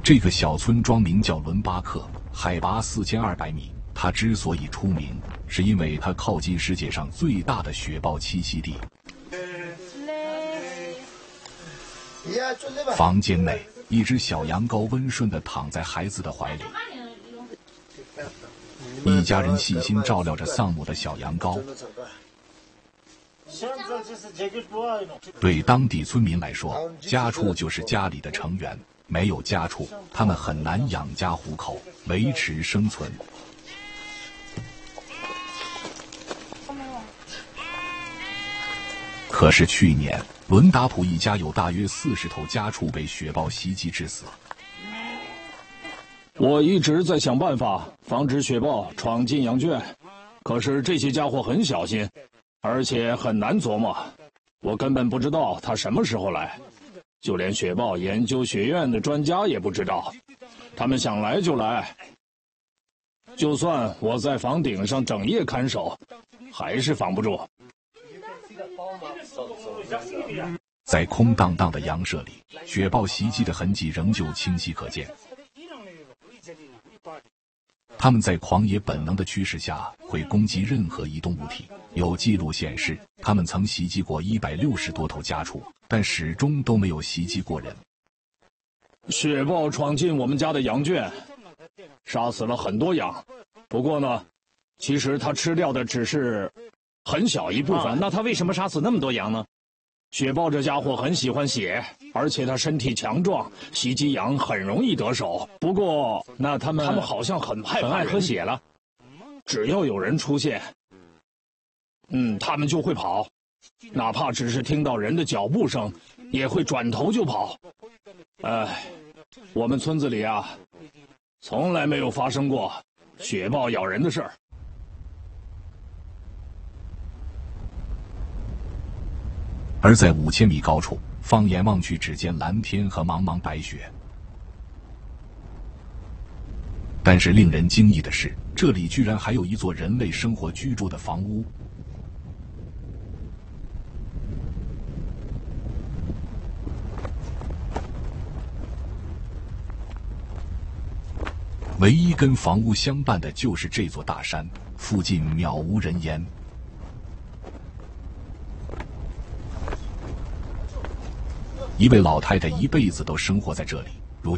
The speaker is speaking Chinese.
这个小村庄名叫伦巴克，海拔4200米。它之所以出名，是因为它靠近世界上最大的雪豹栖息地。房间内，一只小羊羔温顺地躺在孩子的怀里。一家人细心照料着丧母的小羊羔。对当地村民来说，家畜就是家里的成员，没有家畜，他们很难养家糊口，维持生存。可是去年，伦达普一家有大约40头家畜被雪豹袭击致死。 我一直在想办法防止雪豹闯进羊圈，可是这些家伙很小心，而且很难琢磨。我根本不知道他什么时候来，就连雪豹研究学院的专家也不知道，他们想来就来。就算我在房顶上整夜看守，还是防不住。 在空荡荡的羊舍里，雪豹袭击的痕迹仍旧清晰可见。它们在狂野本能的驱使下会攻击任何移动物体。有记录显示，它们曾袭击过160多头家畜，但始终都没有袭击过人。 雪豹闯进我们家的羊圈，杀死了很多羊。不过呢，其实它吃掉的只是很小一部分。 那它为什么杀死那么多羊呢？ 雪豹这家伙很喜欢血，而且它身体强壮，袭击羊很容易得手。不过，那他们好像很爱喝血了。只要有人出现，他们就会跑，哪怕只是听到人的脚步声，也会转头就跑。我们村子里啊，从来没有发生过雪豹咬人的事儿。 而在5000米高处，放眼望去，只见蓝天和茫茫白雪。但是令人惊异的是，这里居然还有一座人类生活居住的房屋。唯一跟房屋相伴的就是这座大山，附近渺无人烟。一位老太太一辈子都生活在这里，